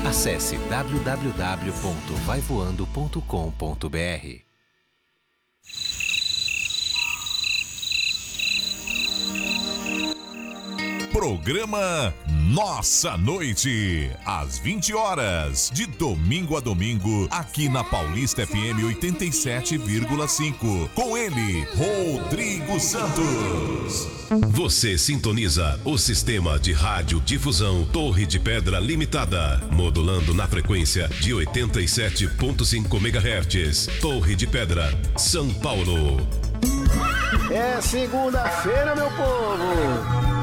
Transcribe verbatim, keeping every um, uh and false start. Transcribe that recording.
Acesse w w w ponto vai voando ponto com ponto b r. Programa Nossa Noite, às vinte horas, de domingo a domingo, aqui na Paulista F M oitenta e sete vírgula cinco. Com ele, Rodrigo Santos. Você sintoniza o sistema de rádio difusão Torre de Pedra Limitada, modulando na frequência de oitenta e sete ponto cinco megahertz. Torre de Pedra, São Paulo. É segunda-feira, meu povo!